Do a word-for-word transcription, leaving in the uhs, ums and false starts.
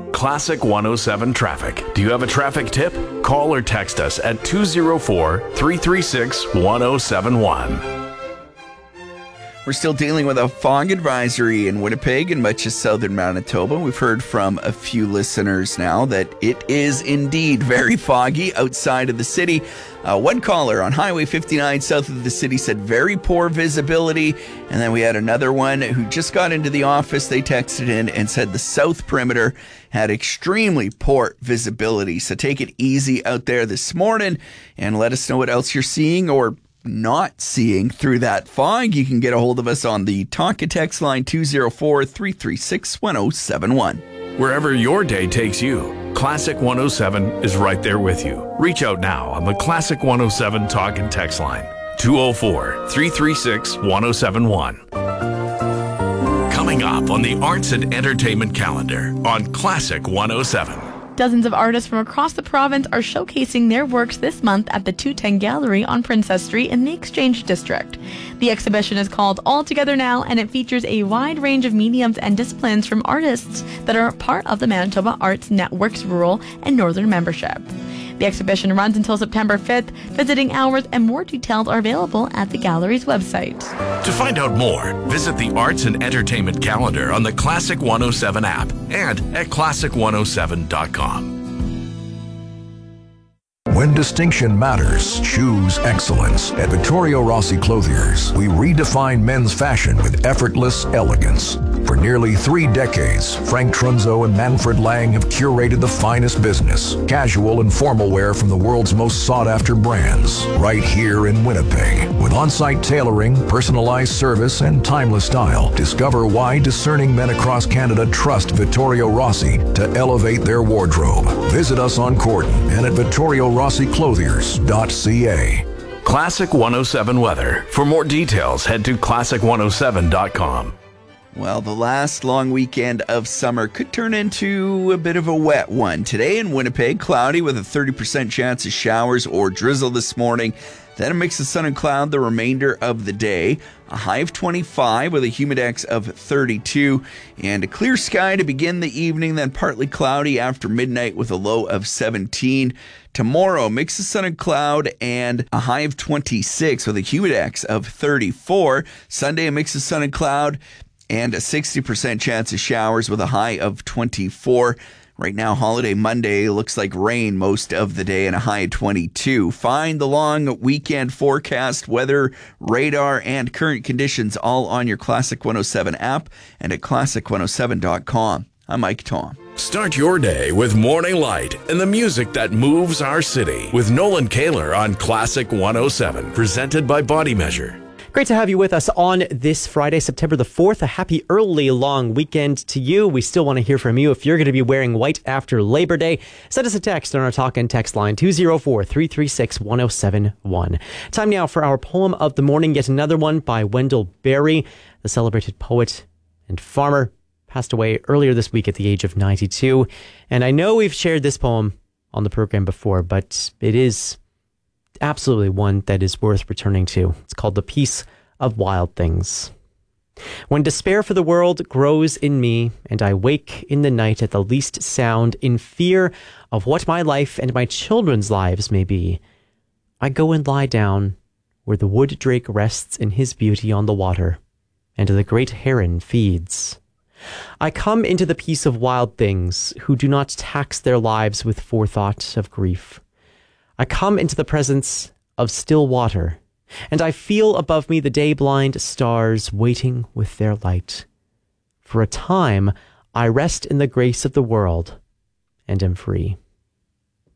Classic one oh seven Traffic. Do you have a traffic tip? Call or text us at two oh four, three three six, one oh seven one. We're still dealing with a fog advisory in Winnipeg and much of southern Manitoba. We've heard from a few listeners now that it is indeed very foggy outside of the city. Uh, one caller on Highway fifty-nine south of the city said very poor visibility. And then we had another one who just got into the office. They texted in and said the south perimeter had extremely poor visibility. So take it easy out there this morning and let us know what else you're seeing or not seeing through that fog. You can get a hold of us on the talk and text line two oh four, three three six, one oh seven one. Wherever your day takes you, Classic one oh seven is right there with you. Reach out now on the Classic one oh seven talk and text line two oh four, three three six, one oh seven one. Coming up on the arts and entertainment calendar on Classic one oh seven. Dozens of artists from across the province are showcasing their works this month at the two ten Gallery on Princess Street in the Exchange District. The exhibition is called All Together Now, and it features a wide range of mediums and disciplines from artists that are part of the Manitoba Arts Network's rural and northern membership. The exhibition runs until September fifth. Visiting hours and more details are available at the gallery's website. To find out more, visit the Arts and Entertainment Calendar on the Classic one oh seven app and at classic one oh seven dot com. When distinction matters, choose excellence. At Vittorio Rossi Clothiers, we redefine men's fashion with effortless elegance. For nearly three decades, Frank Trunzo and Manfred Lang have curated the finest business, casual and formal wear from the world's most sought-after brands, right here in Winnipeg. With on-site tailoring, personalized service, and timeless style, discover why discerning men across Canada trust Vittorio Rossi to elevate their wardrobe. Visit us on Corden and at Vittorio Rossi Clothiers dot c a. Classic one oh seven weather. For more details, head to classic one oh seven dot com. Well, the last long weekend of summer could turn into a bit of a wet one. Today in Winnipeg, cloudy with a thirty percent chance of showers or drizzle this morning. Then a mix of sun and cloud the remainder of the day. A high of twenty-five with a humidex of thirty-two. And a clear sky to begin the evening, then partly cloudy after midnight with a low of seventeen. Tomorrow, mix of sun and cloud and a high of twenty-six with a humidex of thirty-four. Sunday, a mix of sun and cloud and a sixty percent chance of showers with a high of twenty-four. Right now, holiday Monday looks like rain most of the day and a high of twenty-two. Find the long weekend forecast, weather, radar, and current conditions all on your Classic one oh seven app and at classic one oh seven dot com. I'm Mike Tom. Start your day with Morning Light and the music that moves our city with Nolan Kaler on Classic one oh seven, presented by Body Measure. Great to have you with us on this Friday, September the fourth. A happy early long weekend to you. We still want to hear from you. If you're going to be wearing white after Labor Day, send us a text on our talk and text line two oh four, three three six, one oh seven one. Time now for our poem of the morning. Yet another one by Wendell Berry, the celebrated poet and farmer, passed away earlier this week at the age of ninety-two. And I know we've shared this poem on the program before, but it is absolutely one that is worth returning to. It's called The Peace of Wild Things. When despair for the world grows in me, and I wake in the night at the least sound, in fear of what my life and my children's lives may be, I go and lie down where the wood drake rests in his beauty on the water, and the great heron feeds. I come into the peace of wild things, who do not tax their lives with forethought of grief. I come into the presence of still water, and I feel above me the day-blind stars waiting with their light. For a time, I rest in the grace of the world and am free.